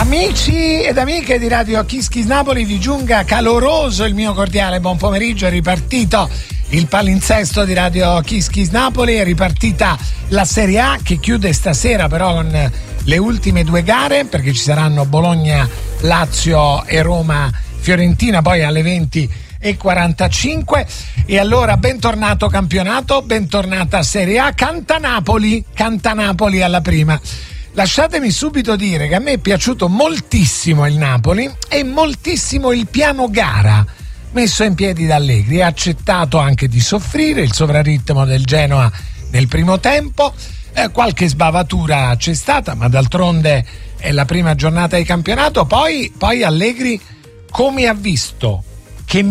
Amici ed amiche di Radio Kiss Kiss Napoli, vi giunga caloroso il mio cordiale buon pomeriggio. È ripartito il palinsesto di Radio Kiss Kiss Napoli, è ripartita la Serie A che chiude stasera però con le ultime due gare, perché ci saranno Bologna, Lazio e Roma Fiorentina poi alle 20:45. E allora bentornato campionato, bentornata Serie A, canta Napoli alla prima. Lasciatemi subito dire che a me è piaciuto moltissimo il Napoli e moltissimo il piano gara messo in piedi da Allegri. Ha accettato anche di soffrire il sovraritmo del Genoa nel primo tempo, qualche sbavatura c'è stata, ma d'altronde è la prima giornata di campionato. Poi Allegri, come ha visto che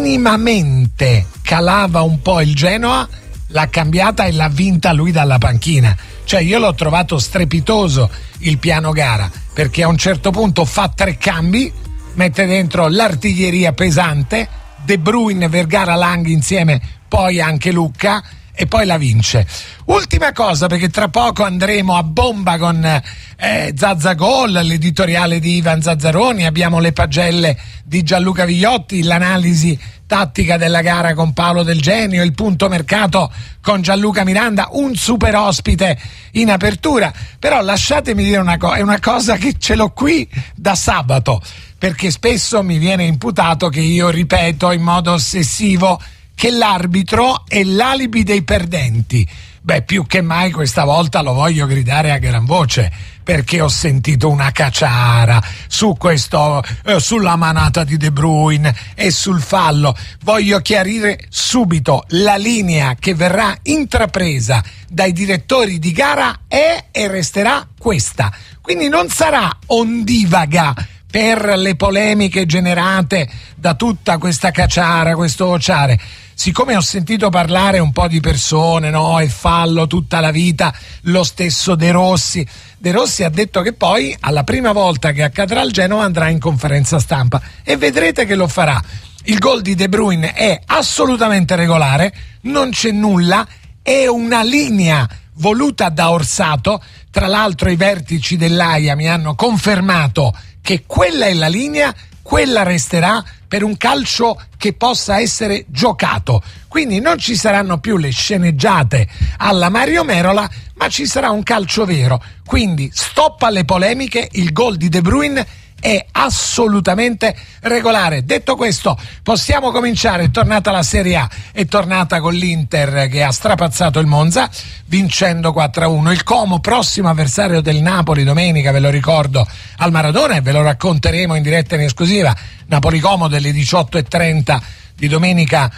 minimamente calava un po' il Genoa, l'ha cambiata e l'ha vinta lui dalla panchina. Cioè io l'ho trovato strepitoso il piano gara, perché a un certo punto fa 3 cambi, mette dentro l'artiglieria pesante, De Bruyne, Vergara, Lang insieme, poi anche Lucca, e poi la vince. Ultima cosa, perché tra poco andremo a bomba con Zazza Gol, l'editoriale di Ivan Zazzaroni, abbiamo le pagelle di Gianluca Vigliotti, l'analisi tattica della gara con Paolo Del Genio, il punto mercato con Gianluca Miranda, un super ospite in apertura. Però lasciatemi dire è una cosa che ce l'ho qui da sabato, perché spesso mi viene imputato che io ripeto in modo ossessivo che l'arbitro è l'alibi dei perdenti. Beh, più che mai questa volta lo voglio gridare a gran voce, perché ho sentito una caciara su questo, sulla manata di De Bruyne e sul fallo. Voglio chiarire subito: la linea che verrà intrapresa dai direttori di gara è e resterà questa. Quindi non sarà ondivaga per le polemiche generate da tutta questa caciara, questo vociare. Siccome ho sentito parlare un po' di persone, no, e fallo tutta la vita, lo stesso De Rossi ha detto che poi alla prima volta che accadrà al Genoa andrà in conferenza stampa e vedrete che lo farà. Il gol di De Bruyne è assolutamente regolare, non c'è nulla, è una linea voluta da Orsato. Tra l'altro i vertici dell'AIA mi hanno confermato che quella è la linea, quella resterà per un calcio che possa essere giocato. Quindi non ci saranno più le sceneggiate alla Mario Merola, ma ci sarà un calcio vero. Quindi stop alle polemiche, il gol di De Bruyne è assolutamente regolare. Detto questo, possiamo cominciare. È tornata la Serie A, è tornata con l'Inter che ha strapazzato il Monza vincendo 4-1. Il Como, prossimo avversario del Napoli domenica, ve lo ricordo, al Maradona, e ve lo racconteremo in diretta in esclusiva. Napoli-Como delle 18:30 di domenica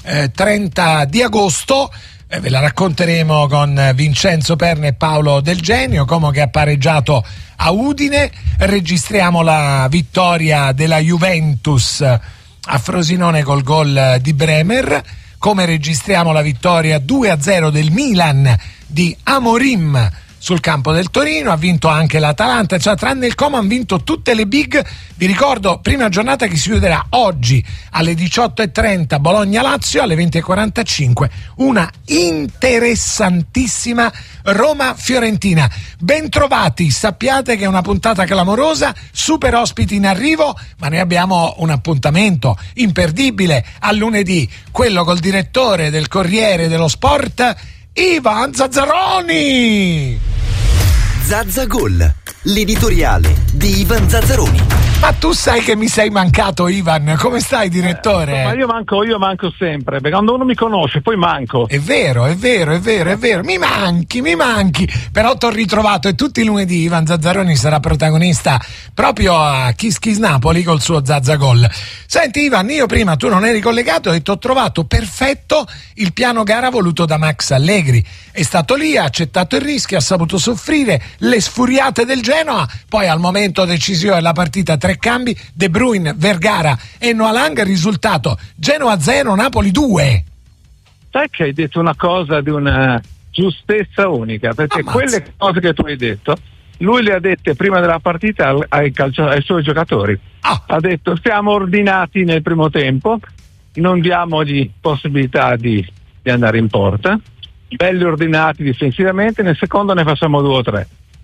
30 di agosto. Ve la racconteremo con Vincenzo Perna e Paolo Del Genio. Como che ha pareggiato a Udine. Registriamo la vittoria della Juventus a Frosinone col gol di Bremer. Come registriamo la vittoria 2-0 del Milan di Amorim sul campo del Torino. Ha vinto anche l'Atalanta, cioè tranne il Como hanno vinto tutte le big. Vi ricordo, prima giornata che si chiuderà oggi alle 18:30 Bologna-Lazio, alle 20:45 una interessantissima Roma-Fiorentina. Bentrovati, sappiate che è una puntata clamorosa, super ospiti in arrivo, ma noi abbiamo un appuntamento imperdibile a lunedì, quello col direttore del Corriere dello Sport, Ivan Zazzaroni. Zazzagol, l'editoriale di Ivan Zazzaroni. Ma tu sai che mi sei mancato, Ivan. Come stai, direttore? Ma io manco sempre, perché quando uno mi conosce poi manco. È vero. Mi manchi. Però t'ho ritrovato, e tutti i lunedì Ivan Zazzaroni sarà protagonista proprio a Kiss Kiss Napoli col suo Zazzagol. Senti Ivan, io prima, tu non eri collegato, e t'ho trovato perfetto il piano gara voluto da Max Allegri. È stato lì, ha accettato il rischio, ha saputo soffrire le sfuriate del Genoa, poi al momento decisivo della partita 3 cambi, De Bruyne, Vergara e Noah Lang, risultato Genoa 0, Napoli 2. Sai che hai detto una cosa di una giustezza unica, perché quelle cose che tu hai detto lui le ha dette prima della partita ai suoi giocatori. Ha detto: siamo ordinati nel primo tempo, non diamogli possibilità di andare in porta, belli ordinati difensivamente, nel secondo ne facciamo 2 o 3.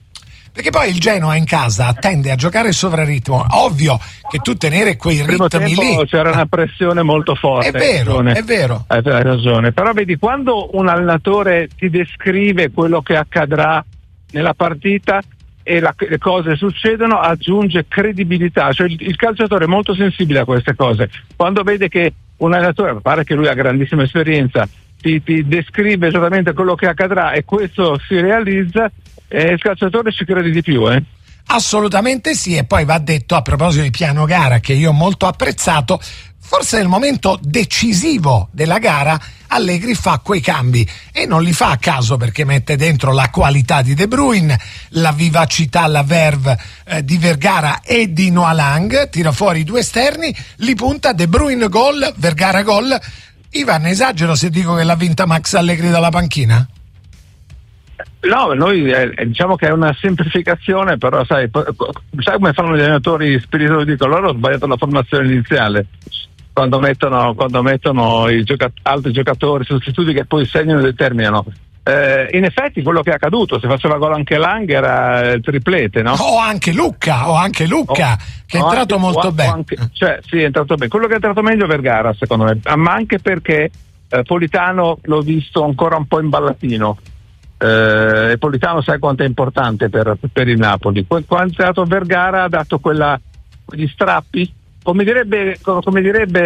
Perché poi il Genoa in casa tende a giocare sovraritmo. Ovvio che tu tenere quei ritmi lì. C'era una pressione molto forte. È vero, è vero. Hai ragione. Però vedi, quando un allenatore ti descrive quello che accadrà nella partita e le cose succedono, aggiunge credibilità. Cioè il calciatore è molto sensibile a queste cose. Quando vede che un allenatore, pare che lui ha grandissima esperienza, ti descrive esattamente quello che accadrà e questo si realizza, il calciatore ci crede di più. Assolutamente sì, e poi va detto, a proposito di piano gara, che io ho molto apprezzato, forse nel momento decisivo della gara Allegri fa quei cambi e non li fa a caso, perché mette dentro la qualità di De Bruyne, la vivacità, la verve di Vergara e di Noah Lang, tira fuori i 2 esterni, li punta, De Bruyne gol, Vergara gol. Ivan, esagero se dico che l'ha vinta Max Allegri dalla panchina? No, noi diciamo che è una semplificazione, però sai come fanno gli allenatori spiritosi? Dicono, loro hanno sbagliato la formazione iniziale quando mettono altri giocatori sostituti che poi segnano e determinano. In effetti quello che è accaduto, se faceva gol anche Lang era il triplete, no? O anche Lucca che è entrato molto bene. Sì, è entrato bene. Quello che è entrato meglio è Vergara, secondo me, ma anche perché Politano l'ho visto ancora un po' imballatino. E Politano sai quanto è importante per il Napoli. Quando è entrato Vergara ha dato quegli strappi, come direbbe come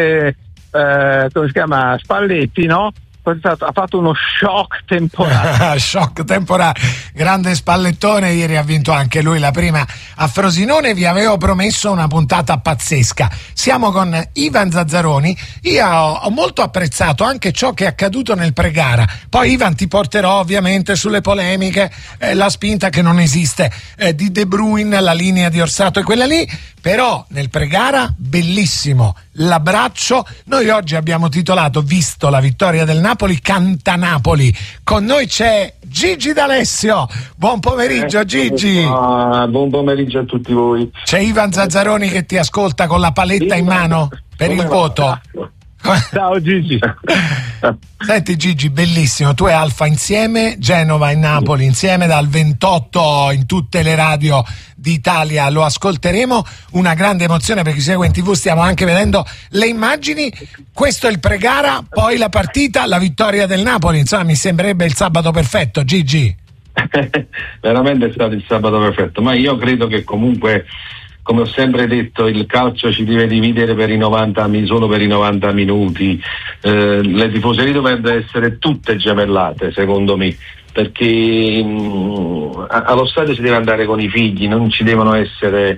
si chiama, Spalletti, no? Ha fatto uno shock temporale. Shock temporale, grande Spallettone, ieri ha vinto anche lui la prima a Frosinone. Vi avevo promesso una puntata pazzesca. Siamo con Ivan Zazzaroni. Io ho molto apprezzato anche ciò che è accaduto nel pre-gara. Poi Ivan ti porterò ovviamente sulle polemiche, la spinta che non esiste di De Bruyne, la linea di Orsato e quella lì, però nel pre-gara bellissimo l'abbraccio. Noi oggi abbiamo titolato, visto la vittoria del Napoli, Canta Napoli. Con noi c'è Gigi D'Alessio. Buon pomeriggio Gigi. Buon pomeriggio a tutti voi. C'è Ivan Zazzaroni che ti ascolta con la paletta in mano per il voto. Ciao Gigi. Senti Gigi, bellissimo, tu e Alfa insieme, Genova e Napoli insieme dal 28 in tutte le radio d'Italia, lo ascolteremo, una grande emozione per chi segue in TV, stiamo anche vedendo le immagini. Questo è il pre-gara, poi la partita, la vittoria del Napoli, insomma mi sembrerebbe il sabato perfetto, Gigi. Veramente è stato il sabato perfetto, ma io credo che comunque, come ho sempre detto, il calcio ci deve dividere solo per i 90 minuti. Le tifoserie dovrebbero essere tutte gemellate, secondo me, perché allo stadio si deve andare con i figli, non ci devono essere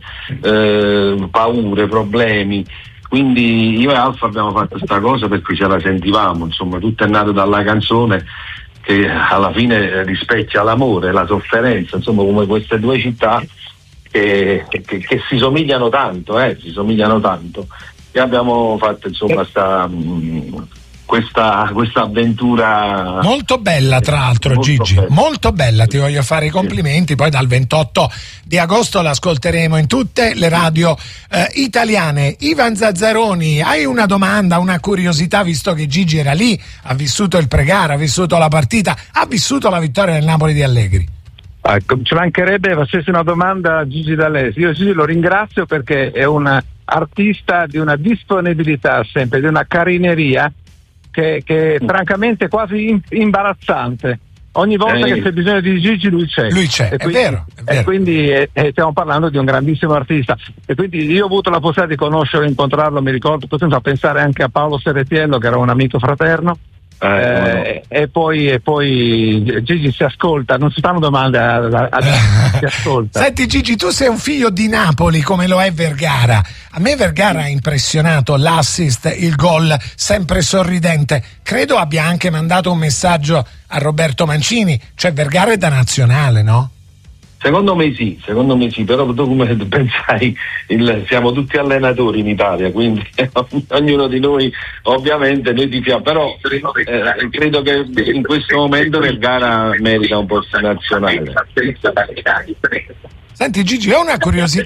paure, problemi. Quindi io e Alfa abbiamo fatto questa cosa perché ce la sentivamo, insomma, tutto è nato dalla canzone che alla fine rispecchia l'amore, la sofferenza, insomma, come queste due città che si somigliano tanto, e abbiamo fatto insomma questa avventura molto bella, tra l'altro, molto Gigi bella. Molto bella, ti voglio fare i complimenti. Poi dal 28 di agosto l'ascolteremo in tutte le radio italiane. Ivan Zazzaroni, hai una domanda, una curiosità, visto che Gigi era lì, ha vissuto il pre-gara, ha vissuto la partita, ha vissuto la vittoria del Napoli di Allegri? Ci mancherebbe facessi una domanda a Gigi D'Alessio. Io Gigi lo ringrazio perché è un artista di una disponibilità sempre, di una carineria che francamente è quasi imbarazzante. Ogni volta che c'è bisogno di Gigi lui c'è. E quindi, è vero. E quindi stiamo parlando di un grandissimo artista. E quindi io ho avuto la possibilità di conoscerlo, incontrarlo, mi ricordo, potendo a pensare anche a Paolo Serretiello, che era un amico fraterno. E poi Gigi si ascolta, non si fanno domande si ascolta. Senti Gigi, tu sei un figlio di Napoli come lo è Vergara. A me Vergara ha impressionato, l'assist, il gol, sempre sorridente. Credo abbia anche mandato un messaggio a Roberto Mancini, cioè Vergara è da nazionale, no? Secondo me sì, però tu come pensai, siamo tutti allenatori in Italia, quindi ognuno di noi ovviamente noi tifiamo, però credo che in questo momento Vergara merita un posto nazionale. Senti Gigi, ho una curiosità,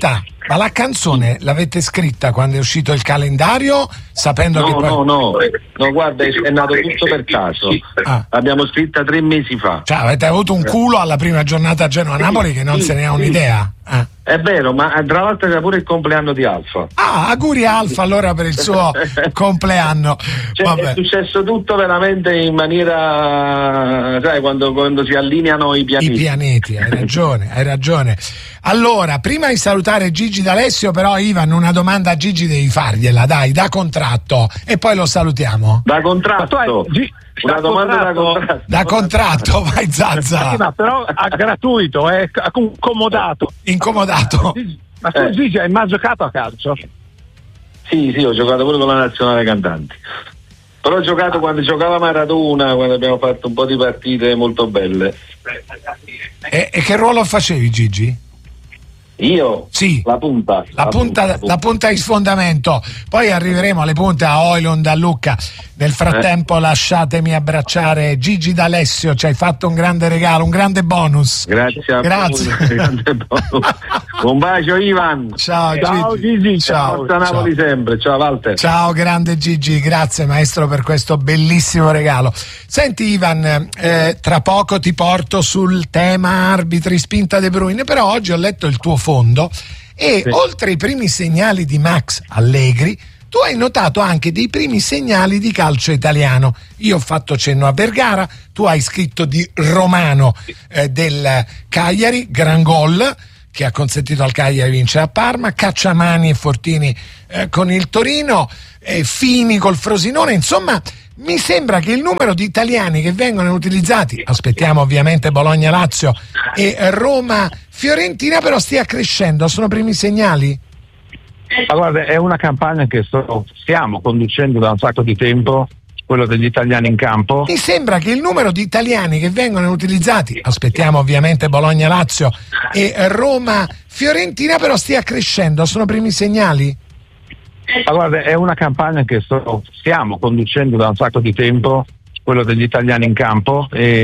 Ma la canzone l'avete scritta quando è uscito il calendario, sapendo che poi... No, guarda, è nato tutto per caso. L'abbiamo scritta 3 mesi fa. Cioè, avete avuto un culo alla prima giornata a Genoa-Napoli che non se ne ha un'idea. È vero, ma tra l'altro era pure il compleanno di Alfa. Auguri Alfa allora per il suo compleanno. È successo tutto veramente in maniera, sai, quando si allineano i pianeti. I pianeti, hai ragione. Allora, prima di salutare Gigi D'Alessio, però Ivan, una domanda a Gigi devi fargliela, dai, da contratto, e poi lo salutiamo. Da contratto? Una domanda da contratto. Da contratto, vai Zazza. Sì, ma però a gratuito, incomodato. Ma tu Gigi hai mai giocato a calcio? Sì, ho giocato pure con la nazionale cantanti. Però ho giocato quando giocava Maradona, quando abbiamo fatto un po' di partite molto belle. E che ruolo facevi, Gigi? Io? Sì. La punta di sfondamento. Poi arriveremo alle punte, a Oilund, a Lucca. Nel frattempo lasciatemi abbracciare Gigi D'Alessio, ci hai fatto un grande regalo, un grande bonus. Grazie. Grande bonus. Un bacio Ivan. Ciao Gigi. Ciao. Forza Napoli sempre. Ciao Walter. Ciao grande Gigi, grazie maestro per questo bellissimo regalo. Senti Ivan, tra poco ti porto sul tema arbitri spinta De Bruyne, però oggi ho letto il tuo fondo e oltre ai primi segnali di Max Allegri tu hai notato anche dei primi segnali di calcio italiano. Io ho fatto cenno a Vergara, tu hai scritto di Romano del Cagliari, gran gol che ha consentito al Cagliari vincere a Parma, Cacciamani e Fortini con il Torino, Fini col Frosinone, insomma mi sembra che il numero di italiani che vengono utilizzati, aspettiamo ovviamente Bologna-Lazio e Roma-Fiorentina, però stia crescendo, sono primi segnali? Ma guarda, è una campagna che stiamo conducendo da un sacco di tempo, quello degli italiani in campo. Mi sembra che il numero di italiani che vengono utilizzati, aspettiamo ovviamente Bologna-Lazio e Roma-Fiorentina, però stia crescendo, sono primi segnali? Ma guarda, è una campagna che stiamo conducendo da un sacco di tempo, quello degli italiani in campo, e